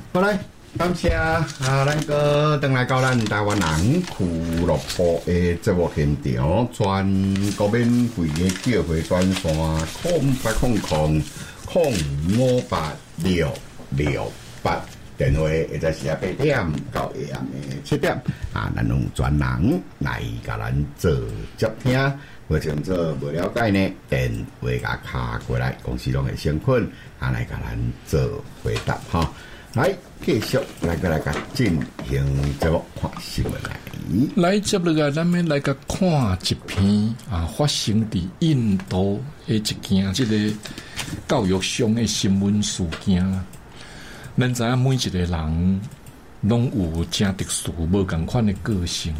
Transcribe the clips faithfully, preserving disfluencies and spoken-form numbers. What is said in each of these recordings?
好来，感谢啊，咱个登来到咱台湾人俱乐部的节目现场，全国免费的叫回专线空八空空空五八六六八。电话会在是啊八点到下暗的七点啊，咱用专人来甲咱做接听，或者做无了解呢，电话甲卡过来，公司拢会先困啊来甲咱做回答哈。来继续来个来甲进行节目看新闻来。 来接落来，咱们来甲看一篇啊，发生伫印度的一件即个教育上的新闻事件啦。咱知影每一个人拢有真特殊、无共款的个性。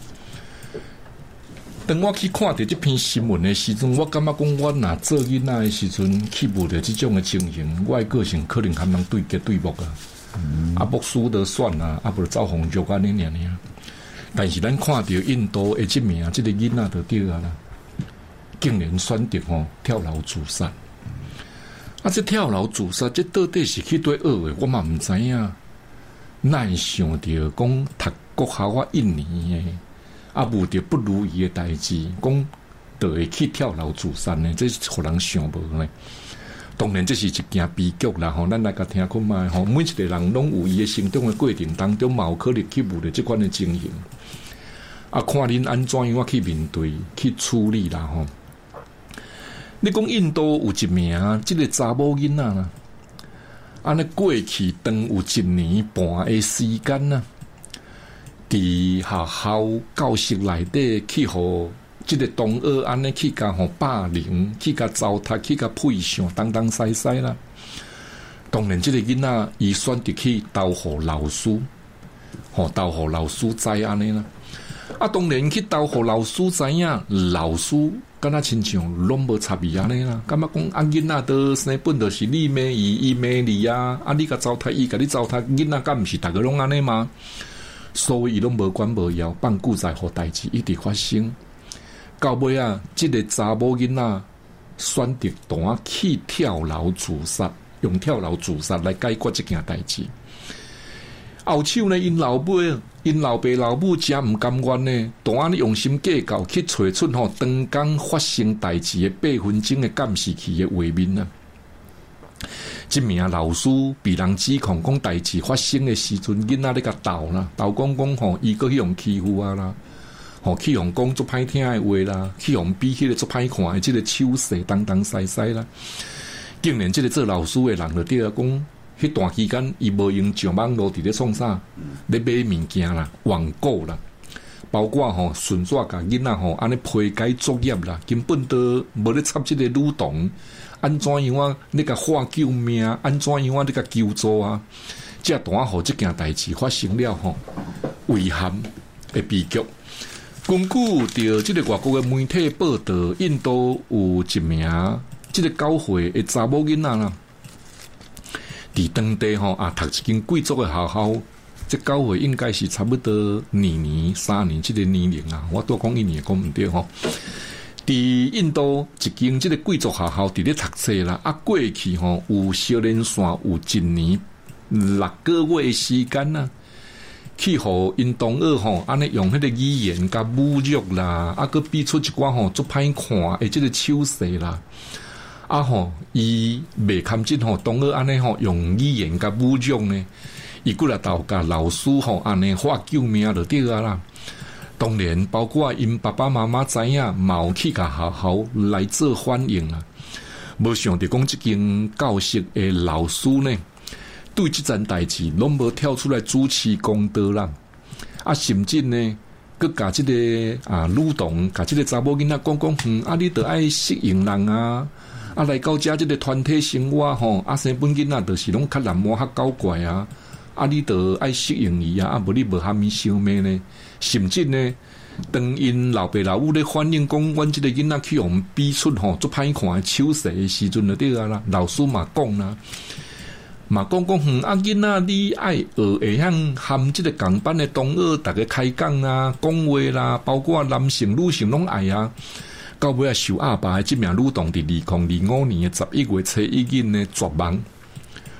当我去看到这篇新闻的时阵，我感觉讲，我若做囡仔的时阵，去遇到这种的情形，我的个性可能还能对决对目啊，嗯、啊，不输得算啊，啊，不走红肉安尼尔尔。但是咱看到印度的这名，这个囡仔就对啊啦，竟然选择吼跳楼自杀。啊！这跳楼自杀，这到底是去对学的？我嘛唔知影。哪会想到讲读国校啊一年的，啊，遇到不如意的代志，讲就会去跳楼自杀呢？这是互人想无呢？当然，这是一件悲剧啦！吼，咱来甲听看卖吼，每一个人拢有伊的成长的过程当中，嘛有可能去遇到这款的情形。啊，看恁安怎样去面对、去处理啦！吼。你讲印度有一名即个查某囡仔啦，安尼过去当有一年半的时间啦，伫学校教室内底去互即个同学安尼去甲互霸凌，去甲糟蹋，去甲配相，东东西西啦。当然，即个囡仔伊选择去投互老师，吼投互老师知安尼啦。啊，当然去投互老师知影，老师。敢若亲像拢无差别安尼啦，感觉讲啊囡仔都生本就是你骂伊，伊骂你啊，啊你甲糟蹋伊，甲你糟蹋囡仔，敢毋是逐个拢安尼吗？所以伊拢无管无要，放久在互代志一直发生。到尾啊，即、这个查某囡仔选择单去跳楼自杀，用跳楼自杀来解决即件代志。后手呢，因老母、因老爸老母真毋甘愿呢，当安尼用心计较去找出吼当天发生代志的八分钟的监视器的画面啊。即名老师被人指控讲代志发生的时阵，囡仔咧甲斗啦，斗讲讲吼，伊个去用欺负啊啦，吼去用讲足歹听的话啦，去用比迄个足歹看的即个手势东东西西啦，竟然即个做老师的人就对啊讲。迄段期间，伊无用上网络伫咧创啥，咧买物件啦、网购啦，包括吼顺续甲囡仔吼安尼批改作业啦，根本都无咧插即个女童，安怎样啊？你甲喊救命，安怎样啊？你甲求助啊？这段吼即件代志发生了吼，遗憾的悲剧。根据着即个外国的媒体报道，印度有一名即个教会的查某囡仔啦。伫当地吼啊，读一间贵族的学校，这教会应该是差不多二年、三年这个年龄啊。我多讲一年讲唔对吼。伫印度一间这个贵族学校伫咧读册啦，啊过去吼有小连线有一年六个月的时间呐、啊，去互因同学吼安尼用迄个语言甲侮辱啦，啊佮比出一寡吼足歹看的这个手势啦。啊吼，伊袂堪真吼，同学安尼吼用语言甲侮辱呢，伊过来到甲老师吼安尼喊救命就对啊啦。当然，包括因爸爸妈妈知影，嘛有去甲学校来做反应啊。无想着讲即间教室的老师呢，对即件代志拢无跳出来主持公道啦。啊，甚至呢，佮甲即个啊女童，甲即个查某囡仔讲讲，嗯，啊，你得爱适应人啊。啊，来到遮即个团体生活吼，啊生本囡仔就是拢较难磨较搞怪啊，啊你得爱适应伊啊，啊无你无虾米想咩呢？甚至呢，当因老爸老母咧反映讲，阮即个囡仔去用比出吼足歹看的手势的时阵就对啊啦，老师嘛讲啦，嘛讲讲哼啊囡仔你爱学会晓含即个共班的同学，逐个开讲啊，讲话啦，包括男性女性拢爱啊。到尾啊，受阿爸的即名女童伫二零二五年的十一月初已经呢绝望，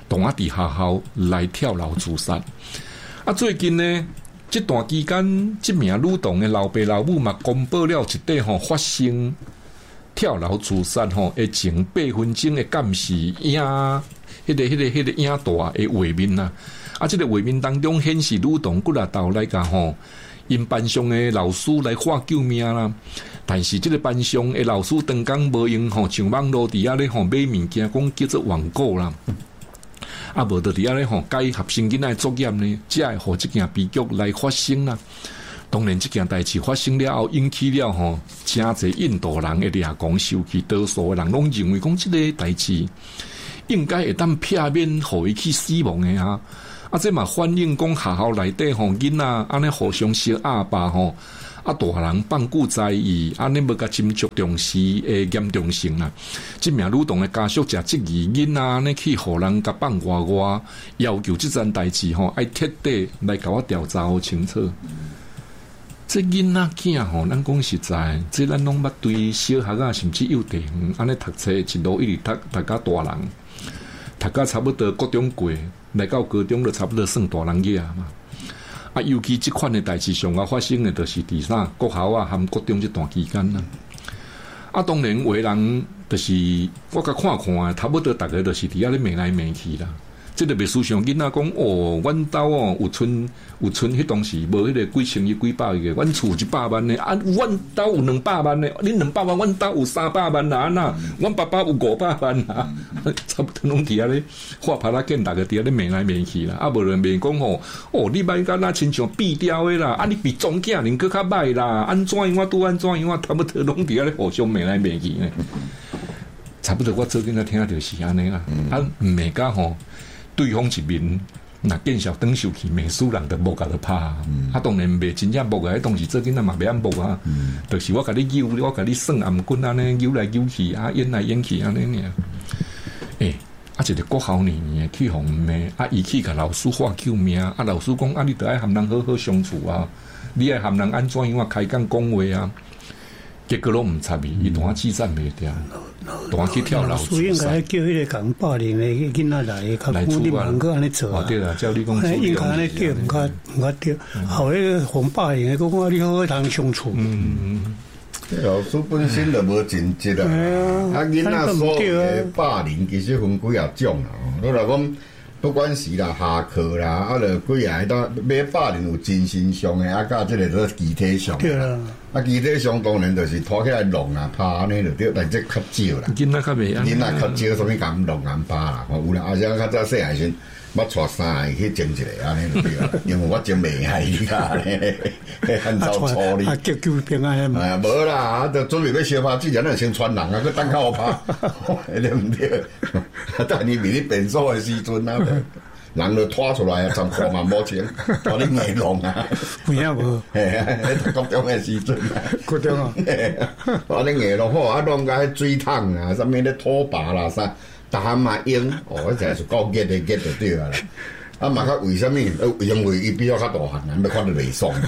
同啊伫学校来跳楼自杀。啊，最近呢，这段期间，这名女童的老爸老母嘛公布了一块吼发生跳楼自杀吼，会前八分钟的监视影，迄、那个、迄、那个、迄、那个影大的画面啊。啊，这个画面当中显示女童骨力头来甲吼，因班上的老师来喊救命啦。但是这个班上的老师当工无用吼，上网络底下咧吼买物件，讲叫做网购啦。啊，无就伫遐咧吼，改学生囡仔作业呢，才会互即件悲剧来发生啦。当然，即件代志发生了后，引起了吼，真侪印度人的掠狂受气，多数的人拢认为讲即个代志应该会当避免互伊去死亡的啊。啊，这嘛反映讲学校内底吼囡仔安尼互相相压霸吼。啊，大人放久在意，安尼无甲斟酌重视诶严重性啦。即名女童诶家属则质疑囡仔安尼去互人甲放外外，要求即件代志吼，爱彻底来甲我调查好清楚。这囡仔囝吼，咱讲实在，这咱拢捌对小学啊，甚至幼稚园安尼读册一路一直读读到大人，读到差不多高中过，来到高中就差不多算大人囝嘛。啊，尤其即款的代志上啊发生的，就是伫啥国校啊含国中这段期间啦。啊，当然有的人就是我甲看看，差不多大家就是伫遐咧骂来骂去啦。即个袂思想囡仔讲哦，阮兜哦有剩有剩迄当时无迄个几千亿几百亿嘅，阮厝一百万嘅，啊，阮兜有两百万嘅，恁两百万，阮兜有三百万啦，那阮爸爸有五百万啦，差不多拢伫遐咧画拍拉见，大家伫遐咧骂来骂去啦，啊，无人骂讲吼，哦，你莫甲那亲像毙掉诶啦，啊，你比庄稼人搁较歹啦，安怎样我拄安怎样，差不多拢伫遐咧互相骂来骂去呢。差不多我最近仔听就是安尼啦，啊，骂甲吼。对方一面，那见小灯受气，骂死人就无甲他拍啊！嗯、啊，当然袂真正无个，当时做囡仔嘛袂安无啊。嗯、就是我甲你揪，我甲你算暗棍安尼，揪来揪去啊，演来演去安尼尔。诶、欸，啊，一个国校呢去互骂，啊，伊去甲老师喊救命，啊，老师讲啊，你得爱含人好好相处啊，你爱含人安怎样啊开讲讲话啊。结果拢唔插伊，伊当气战袂掉，当去跳楼自杀。老师应该叫迄个讲霸凌的囡仔来，较讲你唔过安尼做啊。 对啦，照你讲， 应该安尼叫，唔较唔较对。后迄个红霸凌的，讲你好好通相处。 嗯，老师本身就无尽职啊。啊，囡仔所谓霸凌其实分几啊种啊。你若讲不管是啦下课啦，啊，就几啊迄搭要霸凌有精神上的，啊，甲即个做肢体上。对啦。啊，肢体上当然就是拖起来弄啊、拍安尼就对，但这较少啦。 囡仔较袂安， 囡仔较少，什么敢弄敢拍啦？有啦，而且较早细汉时，我带衫去争一个安尼就对啦。因为我真袂爱你啊，按照处理。 啊，叫救平安嘛。 哎呀，无啦，啊，就准备要烧拍，之前咱先传人啊，佮等较好拍，对毋对？等你明日变数的时阵啊。人就拖出来啊，十块万毛钱，把你硬弄啊！ 有影无？ 嘿啊，迄国中的时阵啊， 国中啊， 把你硬弄好啊，弄个水桶啊，啥物咧土拔啦啥，逐项嘛用，哦，迄真是够热的热就对啊啦。啊，嘛较为什么？因为伊比较较大汉，咱要看到袂爽。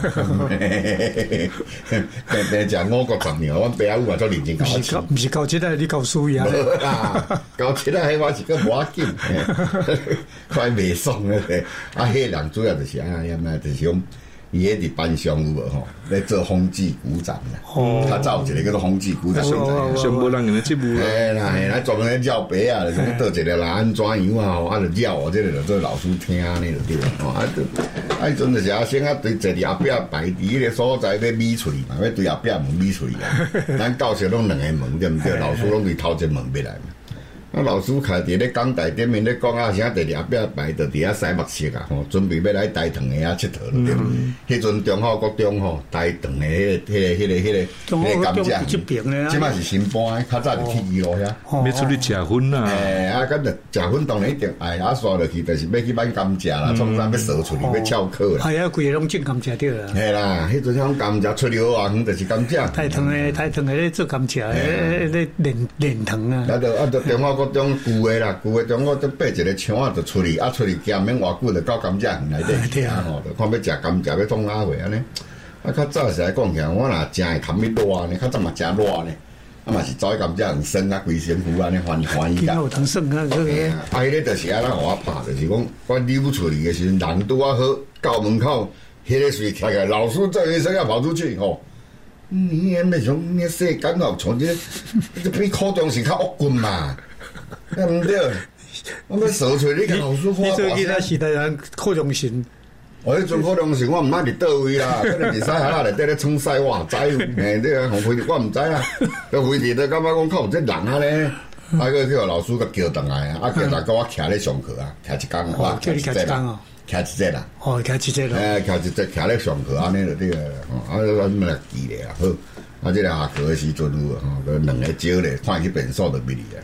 平平食五谷杂粮，阮爸阿母嘛做认真教我吃。 毋是教这个，你教书呀？ 无啦，教这个迄我是个无要紧，快袂爽咧。啊，迄人主要就是安尼样，就是讲。伊迄伫班上有无吼，咧做风纪股长啦。哦，较早有一个叫做风纪股长。 哦，上无人个职务。 嘿啦嘿啦，专门咧绕白啊，就是倒一个人安怎样啊吼，啊就绕哦，这个就做老师听呢就对啦。吼，啊就啊迄阵就是啊，先啊对坐伫后壁排伫迄个所在要米喙嘛，要对后壁问米喙啊。咱教室拢两个门对毋对？老师拢对头一门要来嘛。啊，老师徛伫咧讲台顶面咧讲啊，啥第二后壁排着伫遐洗目色啊，吼，准备要来台糖诶啊佚佗了对。迄阵中校国中吼，台糖诶迄个、迄个、迄个、迄个甘蔗，即摆是新搬，较早就去伊路遐。 要出去食薰啦。 诶，啊，咁就食薰当然一定哎，啊刷落去，就是要去买甘蔗啦，创啥要扫出去，要翘课啦。 系啊，规个拢种甘蔗对啦。 系啦，迄阵种甘蔗出了啊，远就是甘蔗。 台糖诶，台糖诶咧做甘蔗，诶咧炼炼糖啊。 啊，就啊，就中校国中旧诶啦，旧诶中校就爬一个墙啊，就出去，啊出去行免偌久，就到甘蔗园内底啊吼，就看要食甘蔗，要创啥货安尼。啊，较早时来讲起来，我若真会堪去热呢，较早嘛真热呢。 啊嘛是走去甘蔗园耍啊，规身躯安尼欢欢喜今甲。 有通耍啊，个个。 啊，迄个就是安尼互我拍，就是讲我离不出去的时阵，人拄啊好，到门口，迄个时徛起来，老师这一声要跑出去吼。你也没从你世间哦，从这这比考中是较恶棍嘛，对不对？我要扫出你个老师花你大最近啊时代人考中心， 我迄阵考中时，我毋捌伫倒位啦，可能伫西海内底咧创赛，我知，诶，这个红飞我毋知啦，个飞地都感觉讲靠有这人啊咧，啊个叫老师甲叫转来啊，啊叫来甲我徛咧上课啊，徛一工，我叫你徛一工哦。 徛一节啦， 哦，徛一节咯， 诶，徛一节徛咧上课安尼就对个，啊，我么来记咧啊，好，啊，这个下课的时阵有吼，个两个招咧，看去便所就比你啊，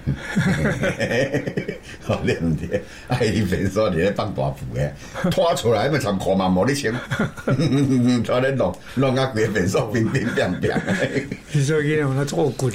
好对毋对？啊，伊便所伫咧放大布诶，拖出来嘛，参裤嘛无咧穿，拖咧弄弄啊，规个便所冰冰凉凉。 你说伊用那做骨。